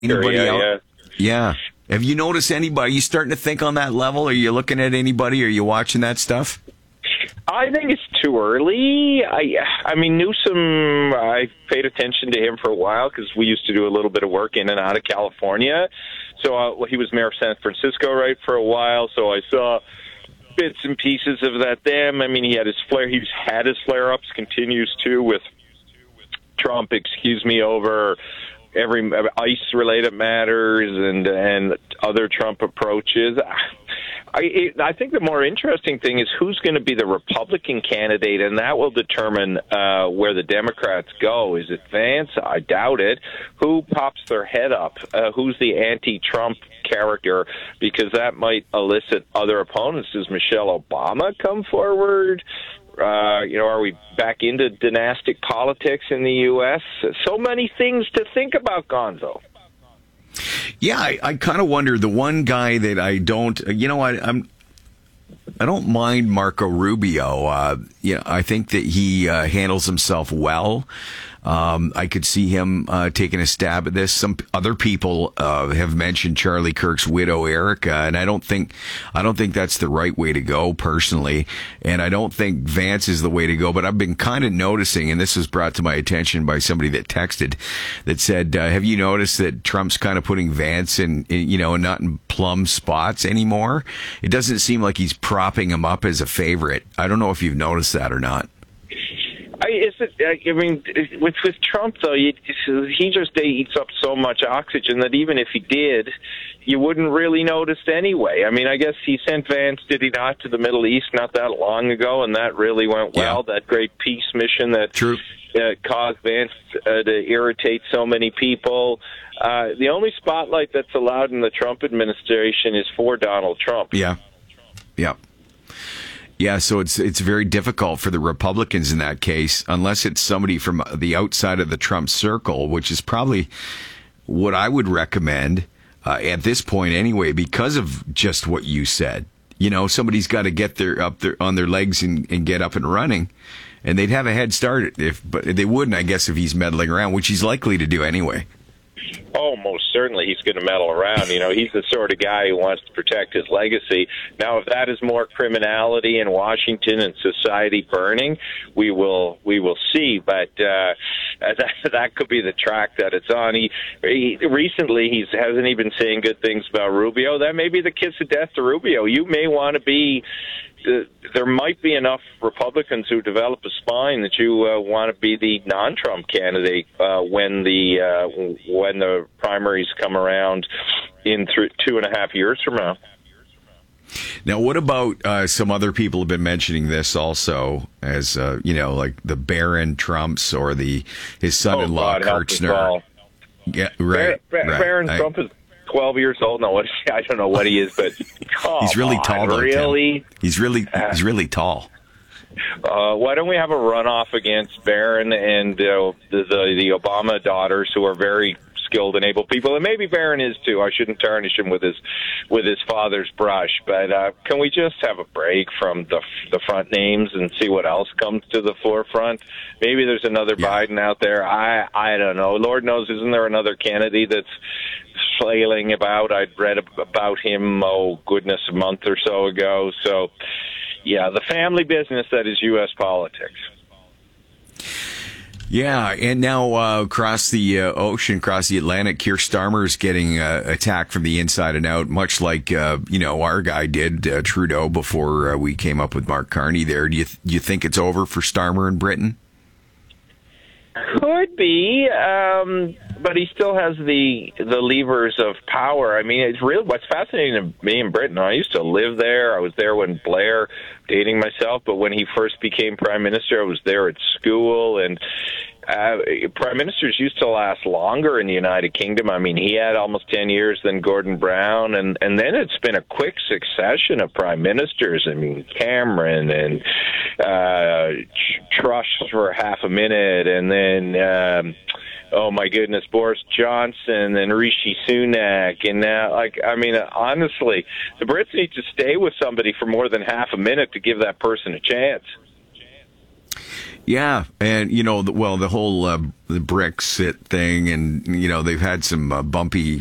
Anybody yeah, out? yeah. Yeah. Have you noticed anybody? Are you starting to think on that level? Are you looking at anybody? Are you watching that stuff? I think it's too early. I mean, Newsom, I paid attention to him for a while because we used to do a little bit of work in and out of California. So he was mayor of San Francisco, right, for a while. So I saw bits and pieces of that then. I mean, he had his flare-ups, continues to with Trump, over every ICE-related matters and other Trump approaches. I think the more interesting thing is who's going to be the Republican candidate, and that will determine where the Democrats go. Is it Vance? I doubt it. Who pops their head up? Who's the anti-Trump character? Because that might elicit other opponents. Does Michelle Obama come forward? Are we back into dynastic politics in the U.S.? So many things to think about, Gonzo. Yeah, I kind of wonder. The one guy that I don't, I don't mind Marco Rubio. I think that he handles himself well. I could see him taking a stab at this. Some other people have mentioned Charlie Kirk's widow, Erica, and I don't think that's the right way to go personally. And I don't think Vance is the way to go. But I've been kind of noticing, and this was brought to my attention by somebody that texted, that said, "Have you noticed that Trump's kind of putting Vance in not in plum spots anymore? It doesn't seem like he's propping him up as a favorite." I don't know if you've noticed that or not. With Trump, though, he just eats up so much oxygen that even if he did, you wouldn't really notice anyway. I mean, I guess he sent Vance, did he not, to the Middle East not that long ago, and that really went well, that great peace mission that caused Vance to irritate so many people. The only spotlight that's allowed in the Trump administration is for Donald Trump. Yeah. Yeah, so it's very difficult for the Republicans in that case, unless it's somebody from the outside of the Trump circle, which is probably what I would recommend at this point anyway, because of just what you said. Somebody's got to get on their legs and get up and running, and they'd have a head start but they wouldn't, I guess, if he's meddling around, which he's likely to do anyway. Oh, most certainly he's going to meddle around. He's the sort of guy who wants to protect his legacy. Now, if that is more criminality in Washington and society burning, we will see. But that could be the track that it's on. He recently hasn't even saying good things about Rubio. That may be the kiss of death to Rubio. You may want to be. There might be enough Republicans who develop a spine that you want to be the non-Trump candidate when the primaries come around in 2.5 years from now. Now, what about some other people have been mentioning this also as like the Barron Trumps or his son-in-law Kirchner? Yeah, right. Barron Trump is 12 years old. No, I don't know what he is, but he's really tall. Though, really, Tim. He's really tall. Why don't we have a runoff against Barron and the Obama daughters, who are very skilled and able people, and maybe Barron is too. I shouldn't tarnish him with his father's brush, but can we just have a break from the front names and see what else comes to the forefront? Maybe there's another Biden out there. I don't know. Lord knows, isn't there another candidate that's flailing about? I'd read about him, a month or so ago. So, yeah, the family business that is U.S. politics. Yeah, and now across the ocean, across the Atlantic, Keir Starmer is getting attacked from the inside and out, much like our guy did, Trudeau, before we came up with Mark Carney there. Do you think it's over for Starmer in Britain? Could be, but he still has the levers of power. I mean, it's real. What's fascinating to me in Britain, I used to live there. I was there when Blair, dating myself, but when he first became prime minister, I was there at school, and prime ministers used to last longer in the United Kingdom. I mean, he had almost 10 years than Gordon Brown, and then it's been a quick succession of prime ministers. I mean, Cameron and Truss for half a minute, and then oh my goodness, Boris Johnson and Rishi Sunak, and now, honestly, the Brits need to stay with somebody for more than half a minute to give that person a chance. Yeah, and the whole the Brexit thing, and they've had some bumpy